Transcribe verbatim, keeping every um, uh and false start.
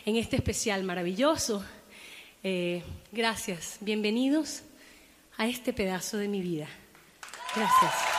en este especial maravilloso. Eh, gracias, bienvenidos a este pedazo de mi vida. Gracias.